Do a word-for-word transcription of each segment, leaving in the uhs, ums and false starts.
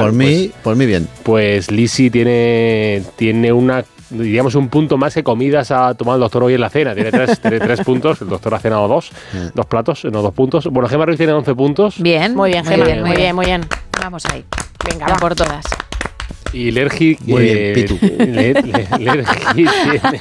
por mí, pues, por mí bien. Pues Lisi tiene, tiene una, digamos, un punto más que comidas ha tomado el doctor hoy en la cena. Tiene tres, tiene tres puntos, el doctor ha cenado dos, yeah. dos platos, no dos puntos. Bueno, Gemma Ruiz tiene once puntos. Bien, muy bien, Gemma, muy bien, muy bien, muy bien. Vamos ahí. Venga, va por todas. Y Lergi, muy bien, eh, Pitu. Le, le, Lergi tiene,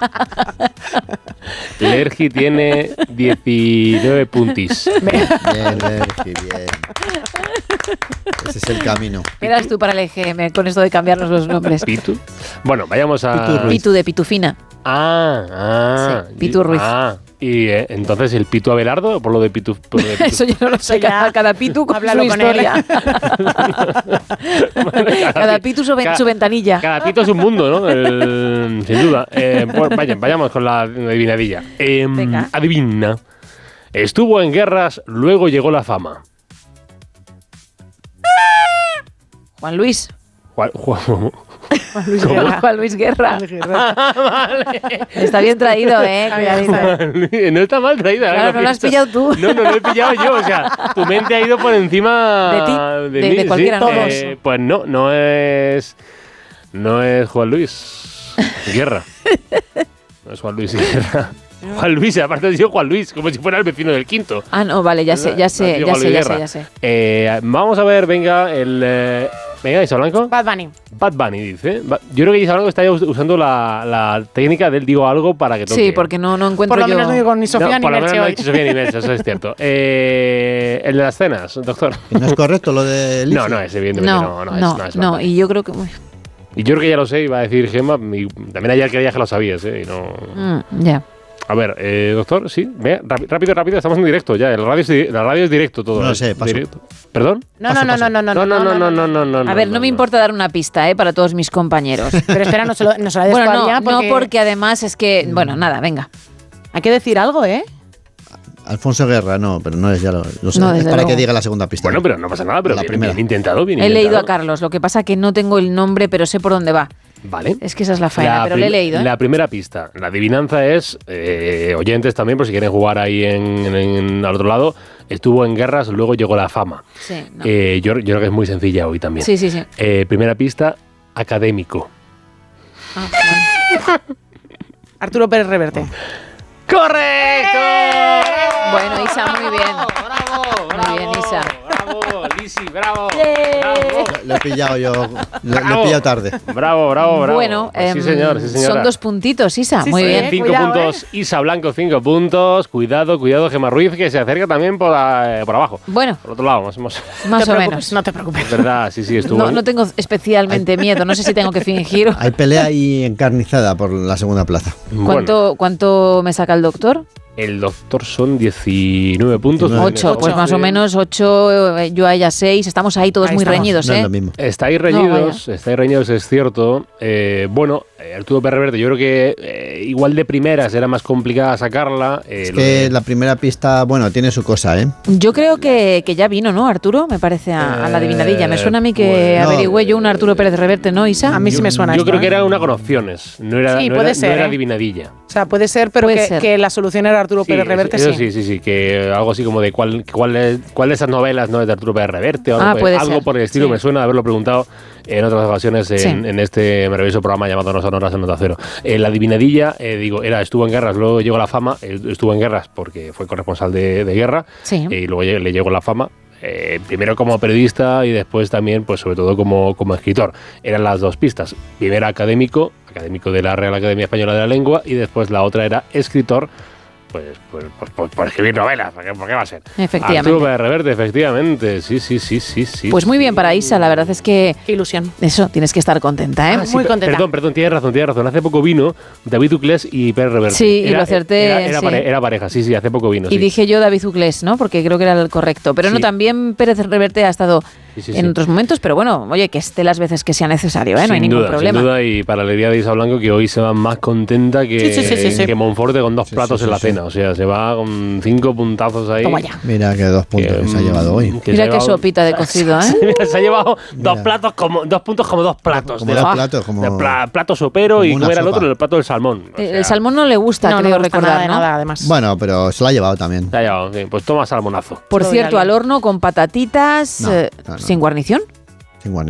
Lergi tiene diecinueve puntis. Bien, Lergi, bien. Ese es el camino. Verás tú para el E G M con esto de cambiarnos los nombres. Pitu. Bueno, vayamos a... Pitu, Pitu de Pitufina. Ah, ah. Sí, Pitu Ruiz. Ah, y eh, entonces el Pitu Abelardo, por lo de Pitu. Por lo de Pitu. Eso yo no lo sé. Cada, cada Pitu con Háblalo su con historia. Bueno, cada, cada Pitu su, cada, su ventanilla. Cada Pitu es un mundo, ¿no? El, sin duda. Eh, pues, vaya, vayamos con la adivinadilla. Eh, adivina. Estuvo en guerras, luego llegó la fama. Juan Luis. Juan, Juan, Juan Luis Guerra. Juan Luis Guerra. Ah, vale. Está bien traído, ¿eh? No está mal traída. Claro, no lo has pillado tú. No, no lo he pillado yo. O sea, tu mente ha ido por encima de ti, de, de, mí, de cualquiera. Sí. Todos. Eh, pues no, no es, no es Juan Luis Guerra. No es Juan Luis Guerra. Juan Luis, aparte de Juan Luis, como si fuera el vecino del quinto. Ah, no, vale, ya sé, ya sé, ya sé, ya sé, ya sé. Eh, vamos a ver, venga, el... Eh, venga, Isa Blanco. Bad Bunny. Bad Bunny, dice. Yo creo que Isa Blanco está usando la, la técnica del digo algo para que toque. Sí, porque no, no encuentro yo... Por lo yo... menos no digo ni Sofía no, ni por Merche lo menos hoy. No he Sofía ni Merche, eso es cierto. Eh, el de las cenas, doctor. ¿No es correcto lo de Lisi? No, no es, evidentemente no. No, no, no, es, no, es no y yo creo que... Y yo creo que ya lo sé, iba a decir Gemma, y también ayer creía que lo sabías, ¿eh? Y no... Mm, ya. A ver, eh, doctor, sí, vea, rápido, rápido, estamos en directo ya, el radio es, la radio es directo todo. No lo sé, paso. Directo. ¿Perdón? No, no, no, no, no, no, no, no, no, no, no, no, no, no. A ver, no me importa dar una pista, ¿eh? Para todos mis compañeros. Pero espera, no se lo, no se la des bueno, no, todavía porque... no, porque además es que, bueno, nada, venga. Hay que decir algo, ¿eh? Alfonso Guerra, no, pero no es ya lo, lo sé. No, es para luego. que diga la segunda pista. Bueno, pero no pasa nada, pero la bien, primera. bien intentado, bien He intentado. leído a Carlos, lo que pasa que no tengo el nombre, pero sé por dónde va. Vale. Es que esa es la faena, la pero le he leído. ¿eh? La primera pista, la adivinanza es, eh, oyentes también, por si quieren jugar ahí en, en, en, al otro lado, estuvo en guerras, luego llegó la fama. Sí, no. eh, yo, yo creo que es muy sencilla hoy también. Sí, sí, sí. Eh, primera pista, académico. Ah, bueno. Arturo Pérez Reverte. ¡Correcto! Bueno, Isa, muy bien. ¡Bravo! ¡Bravo! Muy bien, Isa. ¡Bravo! Lisi, bravo. Yeah. bravo. Lo, lo he pillado yo, lo, lo he pillado tarde. Bravo, bravo, bravo. Bueno, pues sí, em, señor, sí, señora. son dos puntitos, Isa. Sí, muy sí, bien. eh. Cinco Cuidado, puntos, eh. Isa Blanco, cinco puntos. Cuidado, cuidado, Gemma Ruiz, que se acerca también por, eh, por abajo. Bueno, Por otro lado, más, más. más te o preocupes, menos. No te preocupes. Es verdad, sí, sí, estuvo. No, no tengo especialmente miedo. No sé si tengo que fingir. o- Hay pelea ahí encarnizada por la segunda plaza. ¿Cuánto, Bueno, ¿Cuánto me saca el doctor? el doctor son diecinueve puntos. diecinueve. Ocho, pues Ocho. más o menos ocho, eh, yo a ella seis. Estamos ahí todos Ahí muy estamos. reñidos, No es ¿eh? lo mismo. Estáis reñidos, estáis reñidos, es cierto. Eh, bueno, eh, Arturo Pérez Reverte, yo creo que eh, igual de primeras era más complicada sacarla. Eh, Es lo que de- la primera pista, bueno, tiene su cosa, ¿eh? Yo creo que, que ya vino, ¿no, Arturo? Me parece a, a la adivinadilla. Me suena a mí que pues, averigüé yo un Arturo Pérez Reverte, ¿no, Isa? A mí sí me suena Yo esto, creo que ¿eh? era una con opciones, no era, Sí, no puede era, ser, no era ¿eh? adivinadilla. O sea, puede ser, pero Puede que, ser. que la solución era Arturo Sí, Pérez Reverte, eso sí. sí, sí, sí, que algo así como de cuál, cuál, es, cuál de esas novelas no es de Arturo Pérez Reverte o Ah, algo, puede algo ser, por el estilo, sí. me suena de haberlo preguntado en otras ocasiones en, Sí. en este maravilloso programa llamado No Sonoras en Nota Cero. Eh, la adivinadilla, eh, digo, era estuvo en guerras, luego llegó la fama, eh, estuvo en guerras porque fue corresponsal de, de guerra Sí. eh, y luego lle- le llegó la fama. Eh, primero como periodista y después también, pues sobre todo como, como escritor. Eran las dos pistas. Primera académico, académico de la Real Academia Española de la Lengua, y después la otra era escritor, pues, pues, pues, pues por escribir novelas. ¿Por qué, por qué va a ser? Efectivamente. Arturo Pérez Reverte, efectivamente. Sí, sí, sí, sí, sí. Pues muy sí. bien para Isa, la verdad es que Qué ilusión. eso, tienes que estar contenta, ¿eh? Ah, sí, Muy per- contenta. Perdón, perdón, tienes razón, tienes razón. Hace poco vino David Uclés y Pérez Reverte. Sí, y lo acerté, Era, era, sí. pare- era pareja, sí, sí, hace poco vino. Y sí. dije yo David Uclés, ¿no? Porque creo que era el correcto. Pero no, Sí. también Pérez Reverte ha estado Sí, sí, en sí. otros momentos, pero bueno, oye, que esté las veces que sea necesario, ¿eh? No hay Sin ningún duda, problema. Sin duda, y para la alegría de Isa Blanco, que hoy se va más contenta que, Sí, sí, sí, sí, sí. que Monforte con dos Sí, platos sí, en sí, la sí. cena. O sea, se va con cinco puntazos ahí. Toma ya. Mira que dos puntos que, se ha mm, llevado hoy. que se Mira ha qué llevado- sopita de cocido, ¿eh? Mira, se ha llevado dos Mira. platos como dos puntos como dos platos. Como de dos la- platos, como- de pla- plato sopero como y una cómo era el sopa. otro, el plato del salmón. O sea, El salmón no le gusta, No, no creo me gusta recordar, nada de ¿no? nada, además. Bueno, pero se lo ha llevado también. se ha llevado, sí, pues toma salmonazo. Por Todo cierto, ya al bien. horno con patatitas, No, eh, no, no. sin guarnición. Sin guarnición.